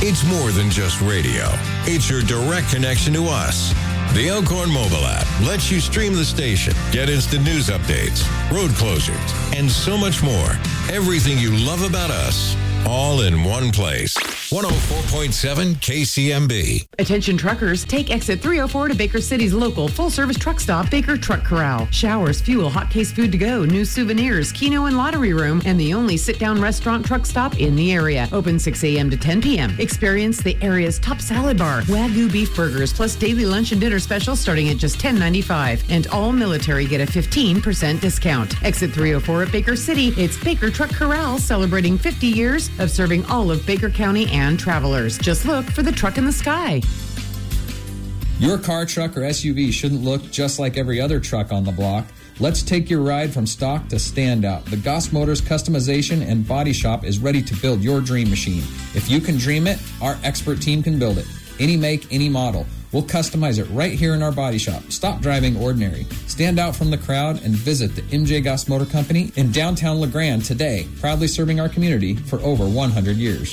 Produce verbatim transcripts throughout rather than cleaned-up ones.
It's more than just radio. It's your direct connection to us. The Elkhorn mobile app lets you stream the station, get instant news updates, road closures, and so much more. Everything you love about us, all in one place. one oh four point seven K C M B. Attention truckers, take exit three oh four to Baker City's local full-service truck stop, Baker Truck Corral. Showers, fuel, hot case food to go, new souvenirs, Keno and Lottery Room, and the only sit-down restaurant truck stop in the area. Open six a.m. to ten p.m. Experience the area's top salad bar, Wagyu beef burgers, plus daily lunch and dinner specials starting at just ten ninety-five. And all military get a fifteen percent discount. Exit three oh four at Baker City. It's Baker Truck Corral, celebrating fifty years of serving all of Baker County and travelers. Just look for the truck in the sky. Your car, truck, or S U V shouldn't look just like every other truck on the block. Let's take your ride from stock to standout. The Goss Motors Customization and Body Shop is ready to build your dream machine. If you can dream it, our expert team can build it. Any make, any model. We'll customize it right here in our body shop. Stop driving ordinary. Stand out from the crowd and visit the M J Goss Motor Company in downtown LeGrand today, proudly serving our community for over one hundred years.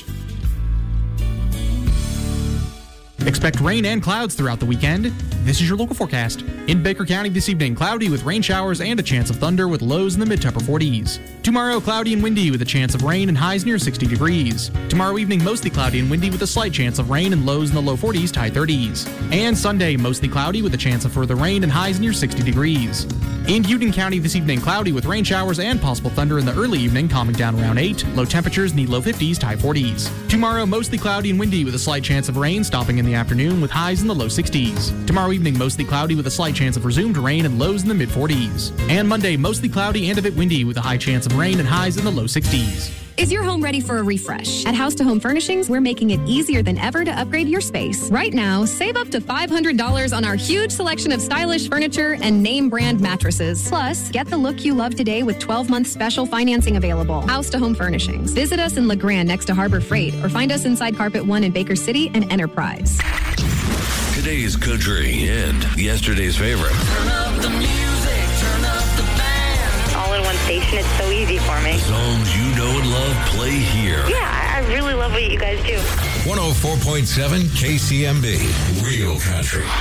Expect rain and clouds throughout the weekend. This is your local forecast. In Baker County this evening, cloudy with rain showers and a chance of thunder with lows in the mid to upper forties. Tomorrow, cloudy and windy with a chance of rain and highs near sixty degrees. Tomorrow evening, mostly cloudy and windy with a slight chance of rain and lows in the low forties to high thirties. And Sunday, mostly cloudy with a chance of further rain and highs near sixty degrees. In Union County this evening, cloudy with rain showers and possible thunder in the early evening, calming down around eight. Low temperatures in the low fifties to high forties. Tomorrow, mostly cloudy and windy with a slight chance of rain, stopping in the afternoon with highs in the low sixties. Tomorrow evening, mostly cloudy with a slight chance of resumed rain and lows in the mid forties. And Monday, mostly cloudy and a bit windy with a high chance of rain and highs in the low sixties. Is your home ready for a refresh? At House to Home Furnishings, we're making it easier than ever to upgrade your space. Right now, save up to five hundred dollars on our huge selection of stylish furniture and name brand mattresses. Plus, get the look you love today with twelve month special financing available. House to Home Furnishings. Visit us in LeGrand next to Harbor Freight or find us inside Carpet One in Baker City and Enterprise. Today's country and yesterday's favorite. Turn up the music, turn up the band. All in one station, it's so easy for me. Songs you know and love play here. Yeah, I really love what you guys do. one oh four point seven K C M B, Real Country.